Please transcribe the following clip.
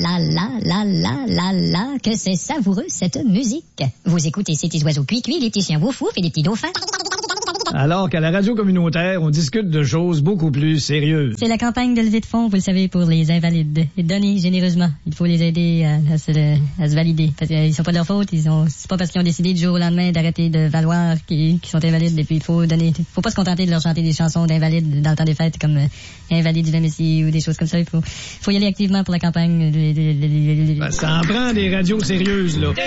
la la la la la la, que c'est savoureux cette musique. Vous écoutez ces petits oiseaux cuits, les petits chiens wouf wouf et les petits dauphins. Alors qu'à la radio communautaire, on discute de choses beaucoup plus sérieuses. C'est la campagne de levée de fonds, vous le savez, pour les invalides. Et donnez généreusement. Il faut les aider à se valider. Parce qu'ils sont pas de leur faute. C'est pas parce qu'ils ont décidé du jour au lendemain d'arrêter de valoir qu'ils sont invalides. Et puis il faut donner. Faut pas se contenter de leur chanter des chansons d'invalides dans le temps des fêtes comme Invalide du Messie ou des choses comme ça. Il faut y aller activement pour la campagne. Ça en prend des radios sérieuses, là.